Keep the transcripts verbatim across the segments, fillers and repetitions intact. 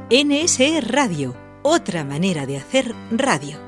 N S E Radio, otra manera de hacer radio.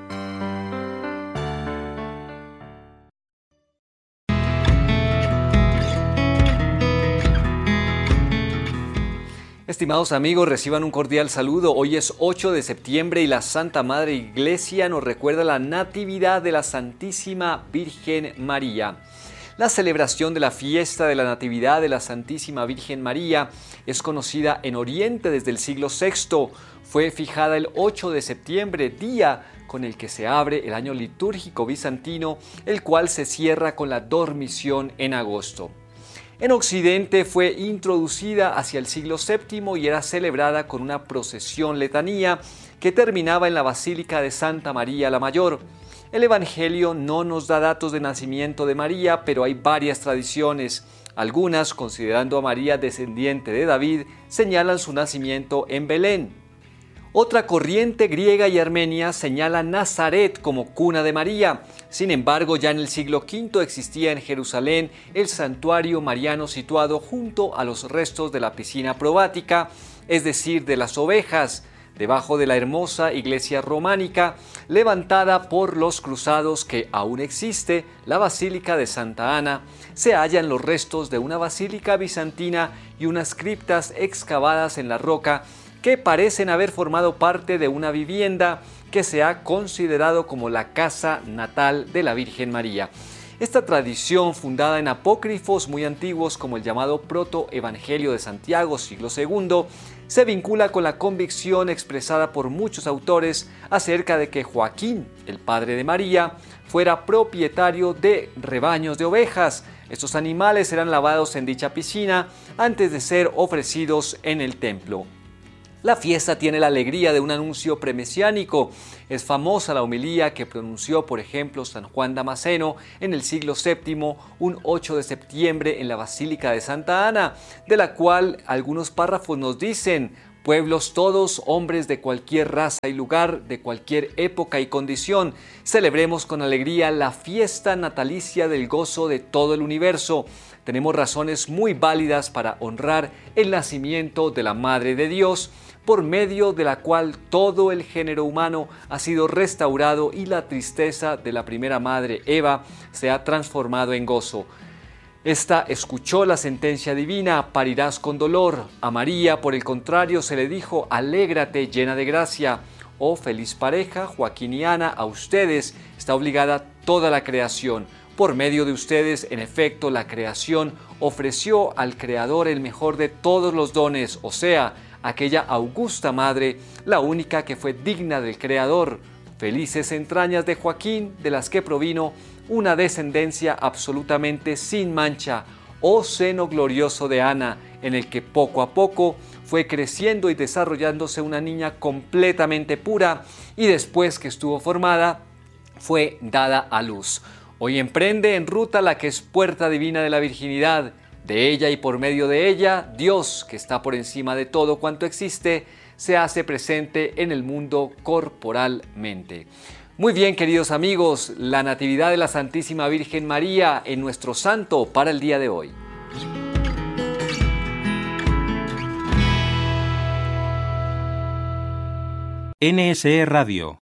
Estimados amigos, reciban un cordial saludo. Hoy es ocho de septiembre y la Santa Madre Iglesia nos recuerda la Natividad de la Santísima Virgen María. La celebración de la fiesta de la Natividad de la Santísima Virgen María es conocida en Oriente desde el siglo sexto. Fue fijada el ocho de septiembre, día con el que se abre el año litúrgico bizantino, el cual se cierra con la dormición en agosto. En Occidente fue introducida hacia el siglo séptimo y era celebrada con una procesión letanía que terminaba en la Basílica de Santa María la Mayor. El Evangelio no nos da datos de nacimiento de María, pero hay varias tradiciones. Algunas, considerando a María descendiente de David, señalan su nacimiento en Belén. Otra corriente griega y armenia señala Nazaret como cuna de María. Sin embargo, ya en el siglo quinto existía en Jerusalén el santuario mariano situado junto a los restos de la piscina probática, es decir, de las ovejas, debajo de la hermosa iglesia románica, levantada por los cruzados que aún existe, la Basílica de Santa Ana. Se hallan los restos de una basílica bizantina y unas criptas excavadas en la roca que parecen haber formado parte de una vivienda que se ha considerado como la casa natal de la Virgen María. Esta tradición, fundada en apócrifos muy antiguos como el llamado Proto-Evangelio de Santiago, siglo segundo, se vincula con la convicción expresada por muchos autores acerca de que Joaquín, el padre de María, fuera propietario de rebaños de ovejas. Estos animales eran lavados en dicha piscina antes de ser ofrecidos en el templo. La fiesta tiene la alegría de un anuncio premesiánico. Es famosa la homilía que pronunció, por ejemplo, San Juan Damasceno en el siglo séptimo, un ocho de septiembre en la Basílica de Santa Ana, de la cual algunos párrafos nos dicen: pueblos todos, hombres de cualquier raza y lugar, de cualquier época y condición, celebremos con alegría la fiesta natalicia del gozo de todo el universo. Tenemos razones muy válidas para honrar el nacimiento de la Madre de Dios, por medio de la cual todo el género humano ha sido restaurado y la tristeza de la primera madre, Eva, se ha transformado en gozo. Esta escuchó la sentencia divina: parirás con dolor. A María, por el contrario, se le dijo: alégrate, llena de gracia. Oh feliz pareja, Joaquín y Ana, a ustedes está obligada toda la creación. Por medio de ustedes, en efecto, la creación ofreció al Creador el mejor de todos los dones, o sea, aquella augusta madre, la única que fue digna del Creador. Felices entrañas de Joaquín, de las que provino una descendencia absolutamente sin mancha. Oh seno glorioso de Ana, en el que poco a poco fue creciendo y desarrollándose una niña completamente pura, y después que estuvo formada, fue dada a luz. Hoy emprende en ruta la que es puerta divina de la virginidad. De ella y por medio de ella, Dios, que está por encima de todo cuanto existe, se hace presente en el mundo corporalmente. Muy bien, queridos amigos, la Natividad de la Santísima Virgen María en nuestro santo para el día de hoy. N S E Radio,